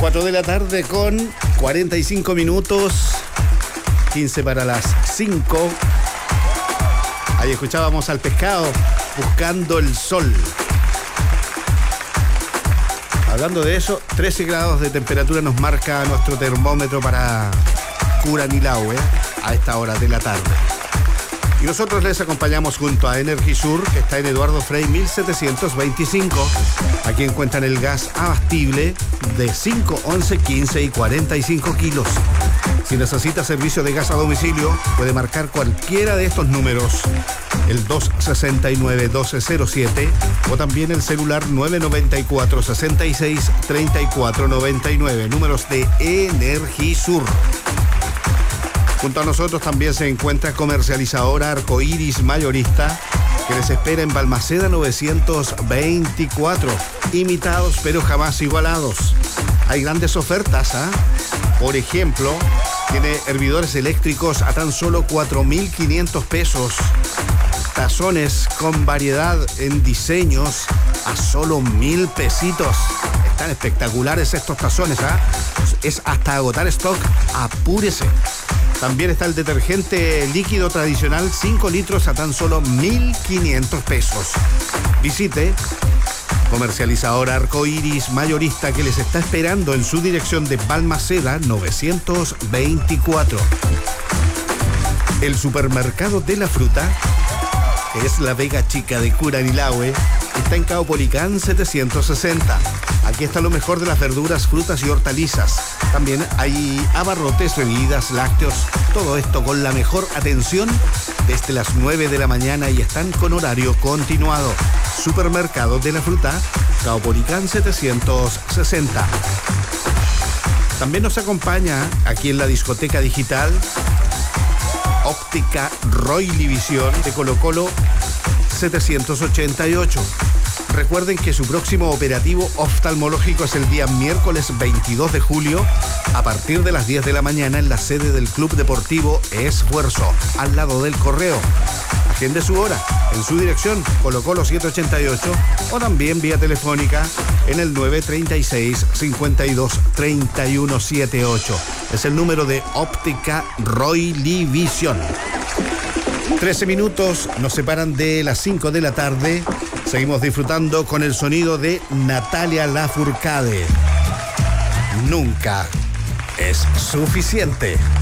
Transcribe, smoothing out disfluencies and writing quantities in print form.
4 de la tarde con 45 minutos, 15 para las 5. Ahí escuchábamos al pescado buscando el sol. Hablando de eso, 13 grados de temperatura nos marca nuestro termómetro para Curanilahue a esta hora de la tarde. Y nosotros les acompañamos junto a Energisur, que está en Eduardo Frei 1725. Aquí encuentran el gas abastible de 5, 11, 15 y 45 kilos. Si necesita servicio de gas a domicilio, puede marcar cualquiera de estos números, el 269-1207 o también el celular 994-66-3499, números de Energisur. Junto a nosotros también se encuentra comercializadora Arcoiris Mayorista, que les espera en Balmaceda 924. Imitados pero jamás igualados. Hay grandes ofertas, ¿ah? Por ejemplo, tiene hervidores eléctricos a tan solo 4.500 pesos. Tazones con variedad en diseños a solo 1.000 pesitos. Están espectaculares estos tazones, ¿ah? Es hasta agotar stock. Apúrese. También está el detergente líquido tradicional 5 litros a tan solo 1.500 pesos. Visite comercializadora Arcoiris Mayorista, que les está esperando en su dirección de Balmaceda 924. El supermercado de la fruta, que es la Vega Chica de Curanilahue, está en Caupolicán 760. Aquí está lo mejor de las verduras, frutas y hortalizas. También hay abarrotes, bebidas, lácteos, todo esto con la mejor atención desde las 9 de la mañana y están con horario continuado. Supermercado de la fruta, Caupolicán 760. También nos acompaña aquí en la discoteca digital Óptica Roily Visión de Colo Colo 788. Recuerden que su próximo operativo oftalmológico es el día miércoles 22 de julio a partir de las 10 de la mañana en la sede del Club Deportivo Esfuerzo, al lado del Correo. Agende su hora en su dirección, Colo Colo 788, o también vía telefónica en el 936-52-3178. Es el número de Óptica Roily Visión. 13 minutos nos separan de las 5 de la tarde. Seguimos disfrutando con el sonido de Natalia Lafourcade. Nunca es suficiente.